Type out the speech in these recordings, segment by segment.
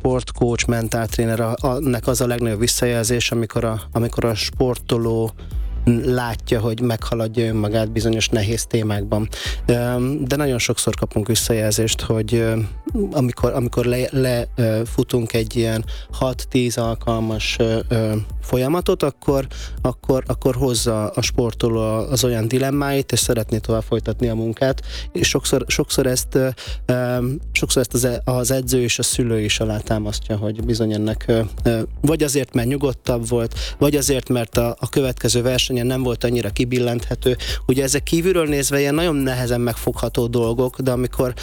sportcoach, mentáltrénernek az a legnagyobb visszajelzés, amikor a sportoló látja, hogy meghaladja önmagát bizonyos nehéz témákban. De nagyon sokszor kapunk visszajelzést, hogy amikor lefutunk egy ilyen 6-10 alkalmas folyamatot, akkor hozza a sportoló az olyan dilemmáit, és szeretné tovább folytatni a munkát, és sokszor ezt az edző és a szülő is alátámasztja, hogy bizony ennek vagy azért, mert nyugodtabb volt, vagy azért, mert a következő versenyen nem volt annyira kibillenthető. Ugye ezek kívülről nézve ilyen nagyon nehezen megfogható dolgok, de amikor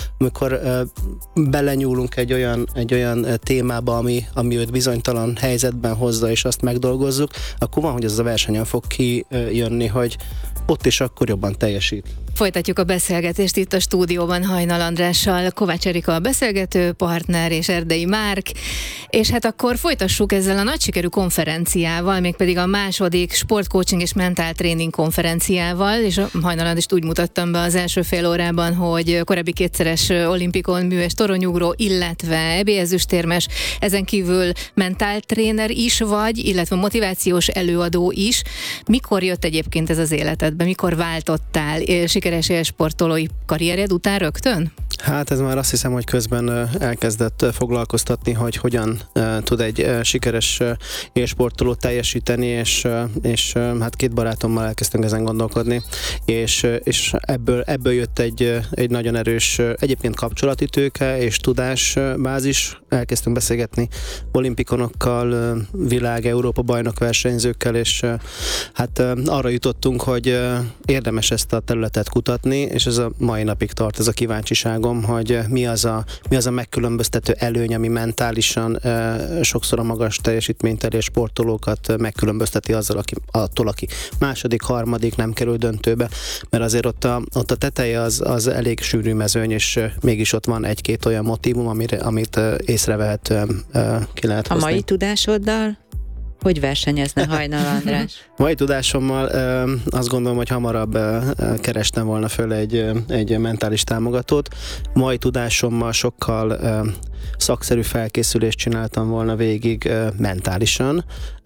belenyúlunk egy olyan témába, ami őt bizonytalan helyzetben hozza, és azt megdolgozzuk, akkor van, hogy az a versenyen fog kijönni, hogy ott és akkor jobban teljesít. Folytatjuk a beszélgetést itt a stúdióban Hajnal Andrással, Kovács Erika a beszélgető partner és Erdei Márk, és hát akkor folytassuk ezzel a nagy sikerű konferenciával, mégpedig a második sportcoaching és mentáltréning konferenciával, és a Hajnal Andrást úgy mutattam be az első fél órában, hogy korábbi kétszeres olimpikon mű- és toronyugró, illetve EB-ezüstérmes, ezen kívül mentáltréner is vagy, illetve motivációs előadó is. Mikor jött egyébként ez az életedbe? Mikor váltottál sikeres élsportolói karriered után rögtön? Hát ez már azt hiszem, hogy közben elkezdett foglalkoztatni, hogy hogyan tud egy sikeres élsportoló teljesíteni, és hát két barátommal elkezdtünk ezen gondolkodni, és ebből jött egy nagyon erős egyébként kapcsolati tőke és tudásbázis. Elkezdtünk beszélgetni olimpikonokkal, világ, Európa bajnok versenyzőkkel, és hát arra jutottunk, hogy érdemes ezt a területet kutatni, és ez a mai napig tart, ez a kíváncsiságom, hogy mi az a megkülönböztető előny, ami mentálisan sokszor a magas teljesítményt elérő sportolókat megkülönbözteti attól, aki második, harmadik nem kerül döntőbe, mert azért ott a teteje az elég sűrű mezőny, és mégis ott van egy-két olyan motívum, amit észrevehetően ki lehet hozni. A mai tudásoddal hogy versenyezne Hajnal András? Mai tudásommal azt gondolom, hogy hamarabb kerestem volna föl egy mentális támogatót. Mai tudásommal sokkal szakszerű felkészülést csináltam volna végig mentálisan.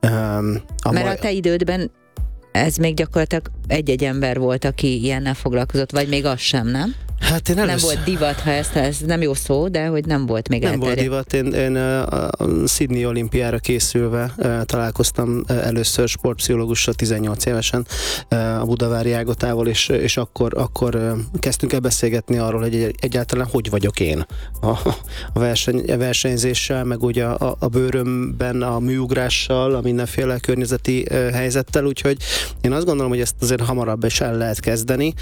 Mert a te idődben ez még gyakorlatilag egy-egy ember volt, aki ilyennel foglalkozott, vagy még az sem, nem? Hát nem volt divat, ha ez nem jó szó, de hogy nem volt még elterjedt. Nem volt divat. Én a Sydney olimpiára készülve találkoztam először sportpszichológussal 18 évesen a Budavári Ágotával, és akkor kezdtünk el beszélgetni arról, hogy egyáltalán hogy vagyok én a versenyzéssel, meg ugye a bőrömben a műugrással, a mindenféle környezeti helyzettel, úgyhogy én azt gondolom, hogy ezt azért hamarabb is el lehet kezdeni.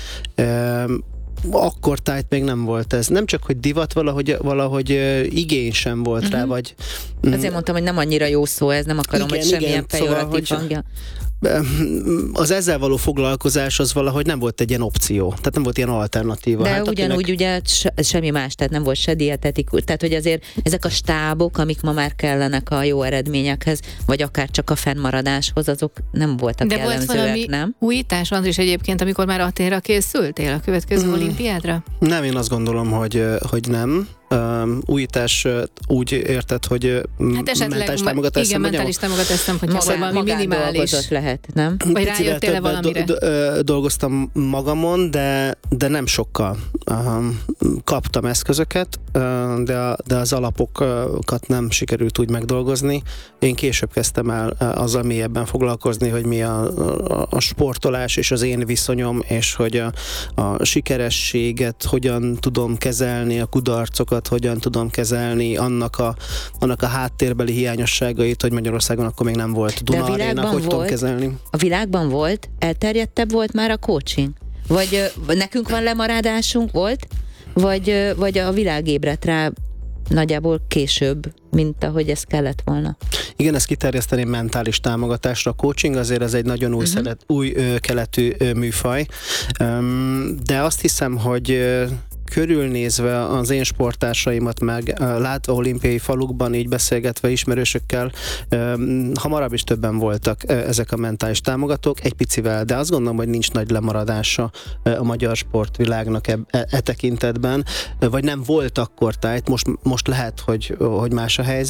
Akkor tájt még nem volt ez. Nem csak, hogy divat, valahogy igény sem volt rá, vagy... Azért mondtam, hogy nem annyira jó szó ez, nem akarom, hogy semmilyen pejoratív hangja. Az ezzel való foglalkozás az valahogy nem volt egy ilyen opció, tehát nem volt ilyen alternatíva. De ugyanúgy ugye semmi más, tehát nem volt se dietetikus, tehát hogy azért ezek a stábok, amik ma már kellenek a jó eredményekhez, vagy akár csak a fennmaradáshoz, azok nem voltak jellemzőek, nem? De volt valami újítás, Andris, egyébként, amikor már Athénra készültél a következő olimpiádra? Nem, én azt gondolom, hogy nem. Újítás úgy érted, hogy mentális támogatás. Igen, mentális támogatás, hogy valami minimális lehet, nem? Vagy rájöttél valamire? Dolgoztam magamon, de nem sokkal. Kaptam eszközöket, de az alapokat nem sikerült úgy megdolgozni. Én később kezdtem el azzal mélyebben foglalkozni, hogy mi a sportolás és az én viszonyom, és hogy a sikerességet hogyan tudom kezelni, a kudarcokat hogyan tudom kezelni, annak a háttérbeli hiányosságait, hogy Magyarországon akkor még nem volt Duna Aréna, hogy tudom kezelni. A világban volt? Elterjedtebb volt már a coaching? Vagy nekünk van lemaradásunk, volt? Vagy a világ ébredt rá nagyjából később, mint ahogy ez kellett volna? Igen, ezt kiterjeszteném mentális támogatásra. A coaching azért ez egy nagyon új keletű műfaj, de azt hiszem, hogy körülnézve az én sportársaimat, meg látva olimpiai falukban, így beszélgetve ismerősökkel, hamarabb is többen voltak ezek a mentális támogatók, egy picivel, de azt gondolom, hogy nincs nagy lemaradása a magyar sportvilágnak e tekintetben, vagy nem volt akkor tájt, most lehet, hogy más a helyzet.